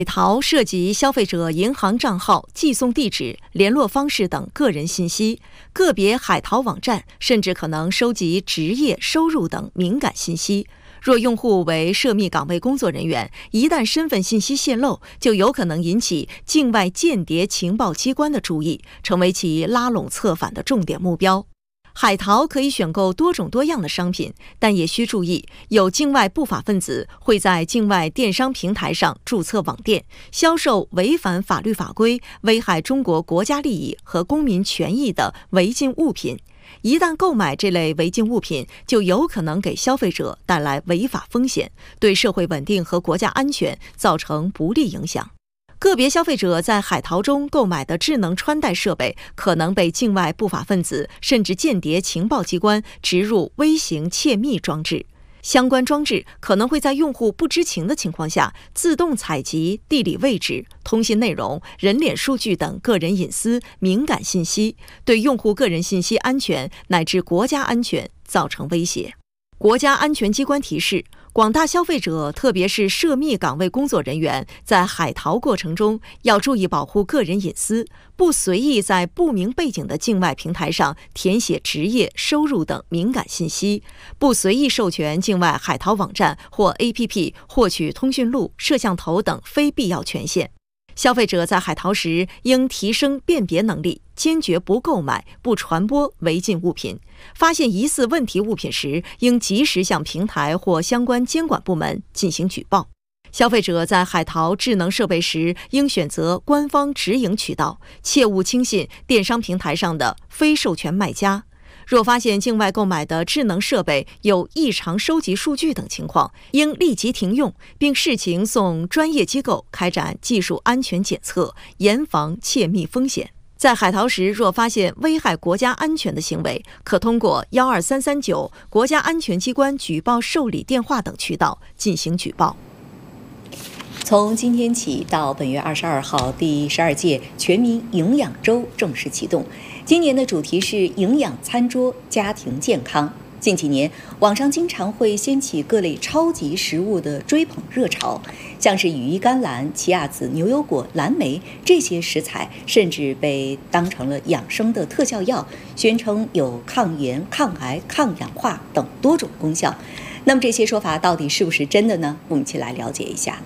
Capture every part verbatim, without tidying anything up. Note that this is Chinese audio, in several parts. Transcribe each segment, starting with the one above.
海淘涉及消费者银行账号、寄送地址、联络方式等个人信息，个别海淘网站甚至可能收集职业、收入等敏感信息。若用户为涉密岗位工作人员，一旦身份信息泄露，就有可能引起境外间谍情报机关的注意，成为其拉拢策反的重点目标。海淘可以选购多种多样的商品，但也需注意，有境外不法分子会在境外电商平台上注册网店，销售违反法律法规、危害中国国家利益和公民权益的违禁物品。一旦购买这类违禁物品，就有可能给消费者带来违法风险，对社会稳定和国家安全造成不利影响。个别消费者在海淘中购买的智能穿戴设备，可能被境外不法分子甚至间谍情报机关植入微型窃密装置。相关装置可能会在用户不知情的情况下，自动采集地理位置、通信内容、人脸数据等个人隐私敏感信息，对用户个人信息安全乃至国家安全造成威胁。国家安全机关提示，广大消费者，特别是涉密岗位工作人员，在海淘过程中要注意保护个人隐私，不随意在不明背景的境外平台上填写职业、收入等敏感信息，不随意授权境外海淘网站或 A P P 获取通讯录、摄像头等非必要权限。消费者在海淘时应提升辨别能力，坚决不购买、不传播违禁物品。发现疑似问题物品时，应及时向平台或相关监管部门进行举报。消费者在海淘智能设备时，应选择官方直营渠道，切勿轻信电商平台上的非授权卖家。若发现境外购买的智能设备有异常收集数据等情况，应立即停用，并视情送专业机构开展技术安全检测，严防窃密风险。在海淘时，若发现危害国家安全的行为，可通过幺二三三九国家安全机关举报受理电话等渠道进行举报。 从今天起到本月二十二号，第十二届全民营养周正式启动。今年的主题是营养餐桌，家庭健康。近几年，网上经常会掀起各类超级食物的追捧热潮，像是羽衣甘蓝、奇亚籽、牛油果、蓝莓这些食材，甚至被当成了养生的特效药，宣称有抗炎、抗癌、抗氧化等多种功效。那么这些说法到底是不是真的呢？我们一起来了解一下。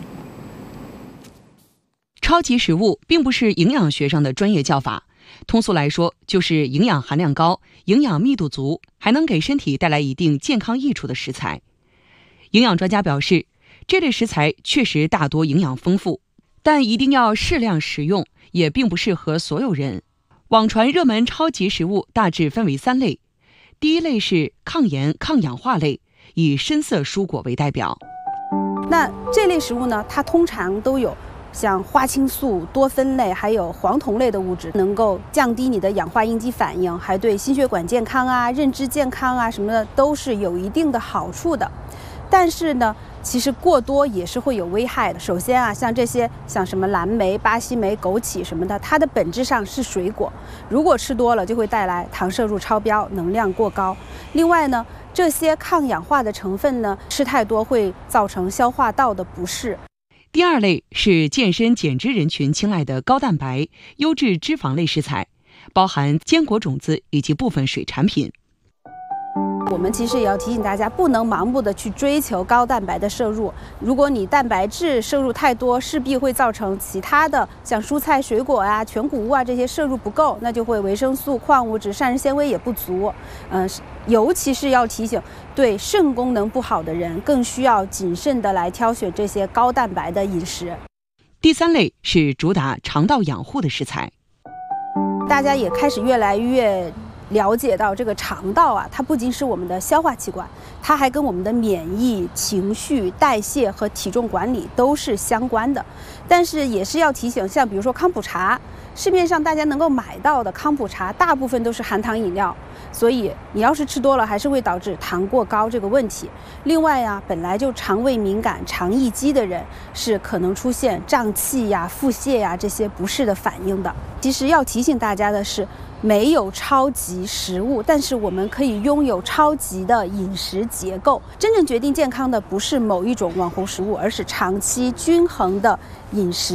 超级食物并不是营养学上的专业叫法，通俗来说，就是营养含量高、营养密度足，还能给身体带来一定健康益处的食材。营养专家表示，这类食材确实大多营养丰富，但一定要适量食用，也并不适合所有人。网传热门超级食物大致分为三类，第一类是抗炎、抗氧化类，以深色蔬果为代表。 那这类食物呢，它通常都有像花青素、多酚类还有黄酮类的物质，能够降低你的氧化应激反应，还对心血管健康啊、认知健康啊什么的都是有一定的好处的。但是呢，其实过多也是会有危害的。首先啊，像这些像什么蓝莓、巴西莓、枸杞什么的，它的本质上是水果，如果吃多了就会带来糖摄入超标、能量过高。另外呢，这些抗氧化的成分呢，吃太多会造成消化道的不适。 第二类是健身减脂人群青睐的高蛋白、优质脂肪类食材，包含坚果种子以及部分水产品。 我们其实也要提醒大家，不能盲目的去追求高蛋白的摄入。如果你蛋白质摄入太多，势必会造成其他的像蔬菜、水果啊、全谷物啊这些摄入不够，那就会维生素、矿物质、膳食纤维也不足。嗯、呃，尤其是要提醒，对肾功能不好的人，更需要谨慎的来挑选这些高蛋白的饮食。 第三类是主打肠道养护的食材。 大家也开始越来越了解到这个肠道啊，它不仅是我们的消化器官，它还跟我们的免疫、情绪、代谢和体重管理都是相关的。但是也是要提醒，像比如说康普茶，市面上大家能够买到的康普茶，大部分都是含糖饮料。 所以你要是吃多了，还是会导致糖过高这个问题。另外呀，本来就肠胃敏感、肠易激的人是可能出现胀气呀、腹泻呀这些不适的反应的。其实要提醒大家的是，没有超级食物，但是我们可以拥有超级的饮食结构。真正决定健康的不是某一种网红食物，而是长期均衡的饮食。